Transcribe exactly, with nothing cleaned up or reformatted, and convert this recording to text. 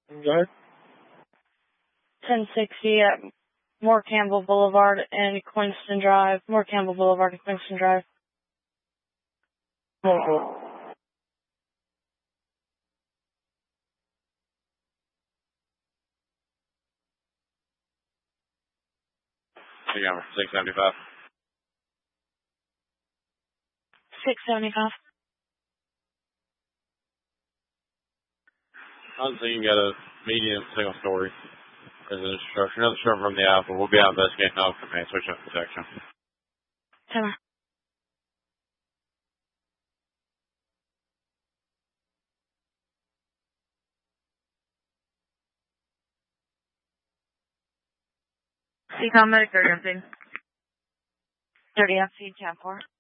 Go ahead. ten sixty at Moore Campbell Boulevard and Quinston Drive. Moore Campbell Boulevard and Quinston Drive. Multiple. Yeah, six seventy-five. six seventy-five. I'm thinking you got a medium single story residential structure. Another structure from the alpha. We'll be out investigating alpha man. Switch up protection. Timer. C COM medic or something. thirty F feed, ten four.